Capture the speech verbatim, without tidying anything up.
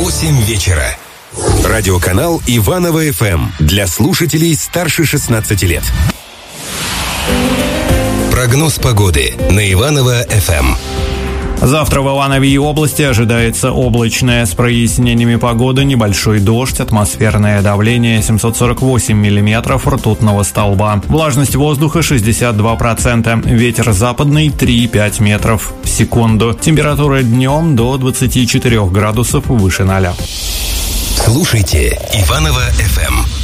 восемь вечера. Радиоканал Иваново-ФМ для слушателей старше шестнадцати лет. Прогноз погоды на Иваново-ФМ. Завтра в Иванове и области ожидается облачная с прояснениями погоды, небольшой дождь, атмосферное давление семьсот сорок восемь миллиметров ртутного столба. Влажность воздуха шестьдесят два процента, ветер западный три и пять метров в секунду. Температура днем до двадцати четырёх градусов выше ноля. Слушайте Иваново-ФМ.